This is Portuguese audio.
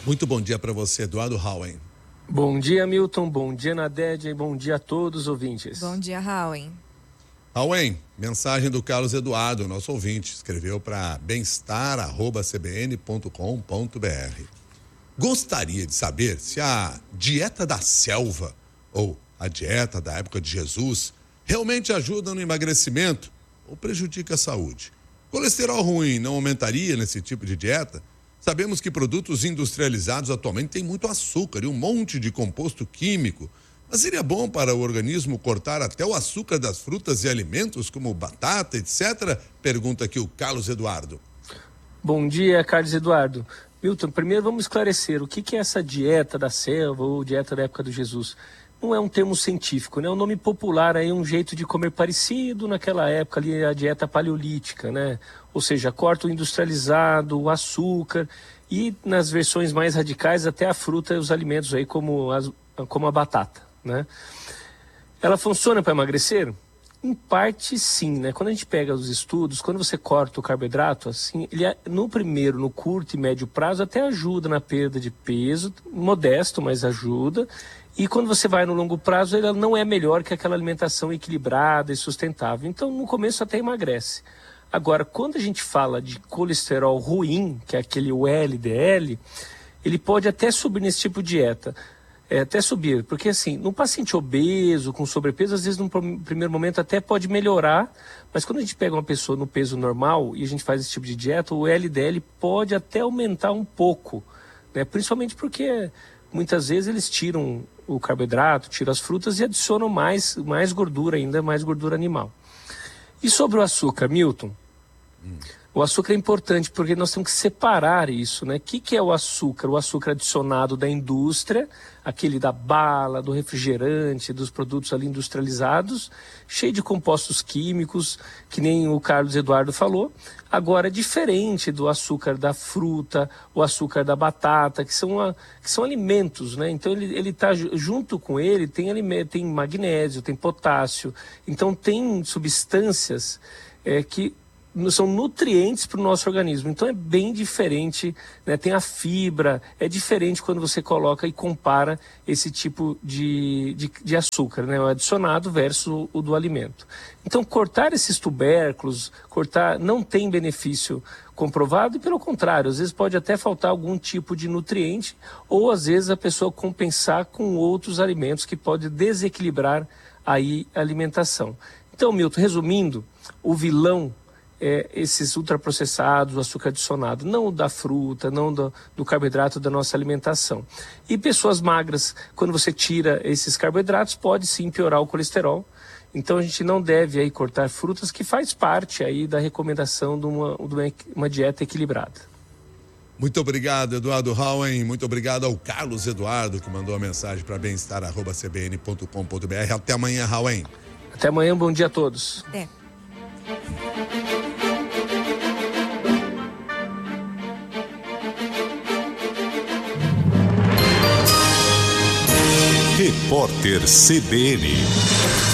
Muito bom dia para você, Eduardo Howen. Bom dia, Milton. Bom dia, Nadege. E bom dia a todos os ouvintes. Bom dia, Howen. Howen, mensagem do Carlos Eduardo, nosso ouvinte, escreveu para bemestar@cbn.com.br. Gostaria de saber se a dieta da selva ou a dieta da época de Jesus realmente ajuda no emagrecimento ou prejudica a saúde. Colesterol ruim não aumentaria nesse tipo de dieta? Sabemos que produtos industrializados atualmente têm muito açúcar e um monte de composto químico. Mas seria bom para o organismo cortar até o açúcar das frutas e alimentos, como batata, etc? Pergunta aqui o Carlos Eduardo. Bom dia, Carlos Eduardo. Milton, primeiro vamos esclarecer o que é essa dieta da selva ou dieta da época do Jesus. Não é um termo científico, né? É um nome popular, aí, um jeito de comer parecido naquela época ali, a dieta paleolítica, né? Ou seja, corta o industrializado, o açúcar e nas versões mais radicais até a fruta e os alimentos aí como a batata, né? Ela funciona para emagrecer? Em parte sim, né? Quando a gente pega os estudos, quando você corta o carboidrato, assim, ele no curto e médio prazo até ajuda na perda de peso, modesto, mas ajuda. E quando você vai no longo prazo, ela não é melhor que aquela alimentação equilibrada e sustentável. Então, no começo até emagrece. Agora, quando a gente fala de colesterol ruim, que é aquele LDL, ele pode até subir nesse tipo de dieta. Até subir, porque assim, no paciente obeso, com sobrepeso, às vezes no primeiro momento até pode melhorar, mas quando a gente pega uma pessoa no peso normal e a gente faz esse tipo de dieta, o LDL pode até aumentar um pouco, né? Principalmente porque muitas vezes eles tiram o carboidrato, tiram as frutas e adicionam mais gordura ainda, mais gordura animal. E sobre o açúcar, Milton? O açúcar é importante porque nós temos que separar isso, né? O que é o açúcar? O açúcar adicionado da indústria, aquele da bala, do refrigerante, dos produtos ali industrializados, cheio de compostos químicos, que nem o Carlos Eduardo falou. Agora, diferente do açúcar da fruta, o açúcar da batata, que são alimentos, né? Então, ele tá junto com ele, tem magnésio, tem potássio. Então, tem substâncias que são nutrientes para o nosso organismo, então é bem diferente, né? Tem a fibra, é diferente quando você coloca e compara esse tipo de açúcar, né? O adicionado versus o do alimento. Então cortar esses tubérculos, não tem benefício comprovado e pelo contrário, às vezes pode até faltar algum tipo de nutriente ou às vezes a pessoa compensar com outros alimentos que pode desequilibrar aí a alimentação. Então, Milton, resumindo, o vilão esses ultraprocessados, o açúcar adicionado, não da fruta, não do carboidrato da nossa alimentação. E pessoas magras, quando você tira esses carboidratos, pode sim piorar o colesterol. Então a gente não deve aí cortar frutas, que faz parte aí da recomendação de uma dieta equilibrada. Muito obrigado, Eduardo Howen. Muito obrigado ao Carlos Eduardo, que mandou a mensagem para bemestar@cbn.com.br. Até amanhã, Howen. Até amanhã, bom dia a todos. Até. Repórter CBN.